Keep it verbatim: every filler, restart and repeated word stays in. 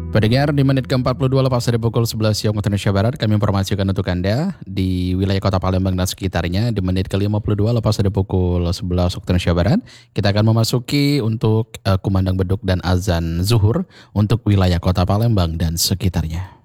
Pendengar, di menit ke empat puluh dua lepas dari pukul sebelas siang waktu Indonesia Barat, kami informasikan untuk Anda di wilayah Kota Palembang dan sekitarnya di menit ke lima puluh dua lepas dari pukul sebelas waktu Indonesia Barat, kita akan memasuki untuk uh, kumandang beduk dan azan zuhur untuk wilayah Kota Palembang dan sekitarnya.